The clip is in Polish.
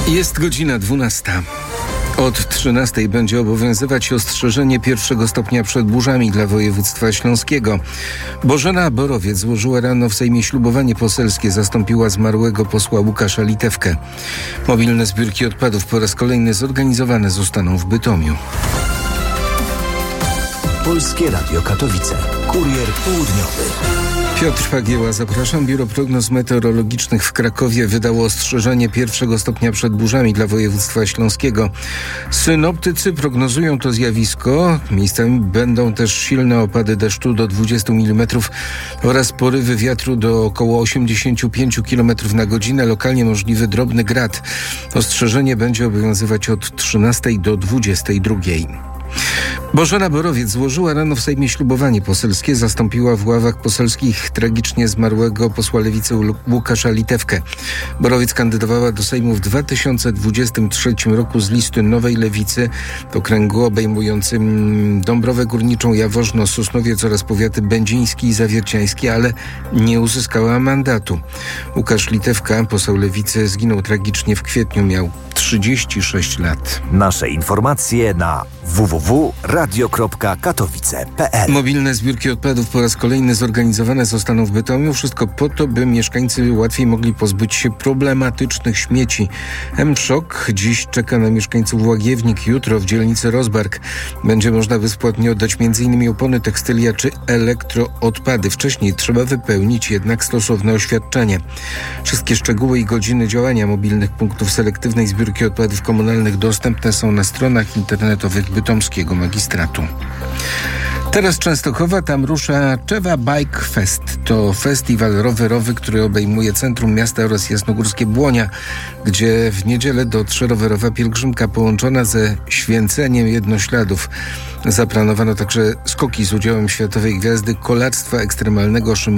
Jest godzina 12. Od 13 będzie obowiązywać ostrzeżenie pierwszego stopnia przed burzami dla województwa śląskiego. Bożena Borowiec złożyła rano w Sejmie ślubowanie poselskie, zastąpiła zmarłego posła Łukasza Litewkę. Mobilne zbiórki odpadów po raz kolejny zorganizowane zostaną w Bytomiu. Polskie Radio Katowice. Kurier południowy. Piotr Fagieła, zapraszam. Biuro Prognoz Meteorologicznych w Krakowie wydało ostrzeżenie pierwszego stopnia przed burzami dla województwa śląskiego. Synoptycy prognozują to zjawisko. Miejscami będą też silne opady deszczu do 20 mm oraz porywy wiatru do około 85 km na godzinę. Lokalnie możliwy drobny grad. Ostrzeżenie będzie obowiązywać od 13 do 22. Bożena Borowiec złożyła rano w Sejmie ślubowanie poselskie, zastąpiła w ławach poselskich tragicznie zmarłego posła Lewicy Łukasza Litewkę. Borowiec kandydowała do Sejmu w 2023 roku z listy Nowej Lewicy w okręgu obejmującym Dąbrowę Górniczą, Jaworzno, Sosnowiec oraz powiaty będziński i zawierciański, ale nie uzyskała mandatu. Łukasz Litewka, poseł Lewicy, zginął tragicznie w kwietniu, miał 36 lat. Nasze informacje na www.radio.katowice.pl. Mobilne zbiórki odpadów po raz kolejny zorganizowane zostaną w Bytomiu. Wszystko po to, by mieszkańcy łatwiej mogli pozbyć się problematycznych śmieci. M-Szok dziś czeka na mieszkańców Łagiewnik. Jutro w dzielnicy Rozbark będzie można bezpłatnie oddać m.in. opony, tekstylia czy elektroodpady. Wcześniej trzeba wypełnić jednak stosowne oświadczenie. Wszystkie szczegóły i godziny działania mobilnych punktów selektywnej zbiórki odpadów komunalnych dostępne są na stronach internetowych bytomskiego magistratu. Teraz Częstochowa, tam rusza Czewa Bike Fest. To festiwal rowerowy, który obejmuje centrum miasta oraz jasnogórskie Błonia, gdzie w niedzielę dotrze rowerowa pielgrzymka połączona ze święceniem jednośladów. Zaplanowano także skoki z udziałem światowej gwiazdy kolarstwa ekstremalnego